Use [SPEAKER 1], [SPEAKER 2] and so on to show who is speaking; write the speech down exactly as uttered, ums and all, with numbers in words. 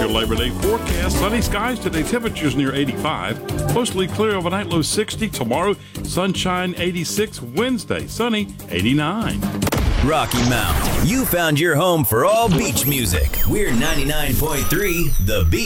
[SPEAKER 1] your Labor Day forecast. Sunny skies today, temperatures near eighty-five. Mostly clear overnight, low sixty. Tomorrow, sunshine eighty-six. Wednesday, sunny eighty-nine.
[SPEAKER 2] Rocky Mount, you found your home for all beach music. We're ninety-nine point three The Beat.